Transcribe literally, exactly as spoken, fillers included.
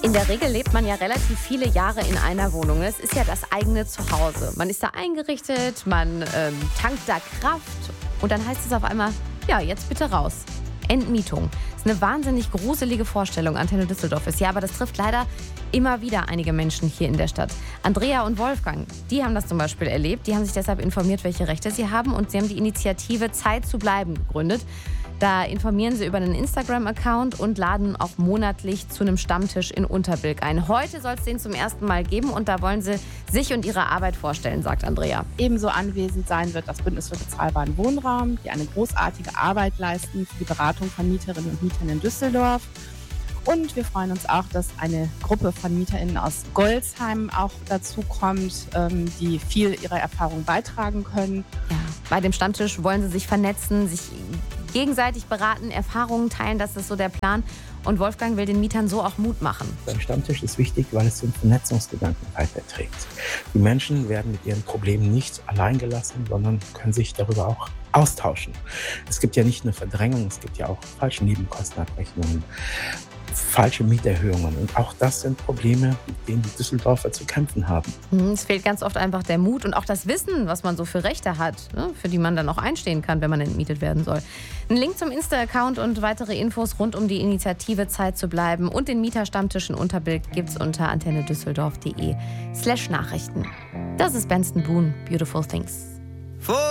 In der Regel lebt man ja relativ viele Jahre in einer Wohnung. Es ist ja das eigene Zuhause. Man ist da eingerichtet, man ähm, tankt da Kraft und dann heißt es auf einmal, ja, jetzt bitte raus. Entmietung. Das ist eine wahnsinnig gruselige Vorstellung. Antenne Düsseldorf ist ja, aber das trifft leider immer wieder einige Menschen hier in der Stadt. Andrea und Wolfgang, die haben das zum Beispiel erlebt. Die haben sich deshalb informiert, welche Rechte sie haben und sie haben die Initiative Zeit zu bleiben gegründet. Da informieren sie über einen Instagram-Account und laden auch monatlich zu einem Stammtisch in Unterbilk ein. Heute soll es den zum ersten Mal geben und da wollen sie sich und ihre Arbeit vorstellen, sagt Andrea. Ebenso anwesend sein wird das Bündnis für bezahlbaren Wohnraum, die eine großartige Arbeit leisten für die Beratung von Mieterinnen und Mietern in Düsseldorf. Und wir freuen uns auch, dass eine Gruppe von MieterInnen aus Golzheim auch dazu kommt, die viel ihrer Erfahrung beitragen können. Ja, bei dem Stammtisch wollen sie sich vernetzen, sich gegenseitig beraten, Erfahrungen teilen, das ist so der Plan. Und Wolfgang will den Mietern so auch Mut machen. Ein Stammtisch ist wichtig, weil es den Vernetzungsgedanken weiterträgt. Die Menschen werden mit ihren Problemen nicht allein gelassen, sondern können sich darüber auch austauschen. Es gibt ja nicht nur Verdrängung, es gibt ja auch falsche Nebenkostenabrechnungen, falsche Mieterhöhungen. Und auch das sind Probleme, mit denen die Düsseldorfer zu kämpfen haben. Es fehlt ganz oft einfach der Mut und auch das Wissen, was man so für Rechte hat, für die man dann auch einstehen kann, wenn man entmietet werden soll. Ein Link zum Insta-Account und weitere Infos rund um die Initiative Zeit zu bleiben und den Mieterstammtisch in Unterbilk gibt's unter antennedüsseldorf.de slash Nachrichten. Das ist Benson Boone, Beautiful Things.